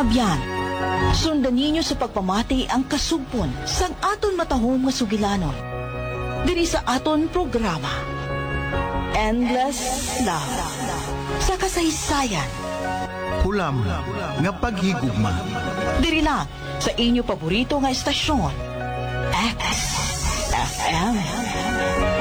abyan. Sundan ninyo sa pagpamati ang kasugpon sang aton matahong nga sugilanon. Diri sa aton programa, Endless Love, sa kasaysayan. Hulam nga paghigugma. Diri lang sa inyo paborito nga estasyon, XFM.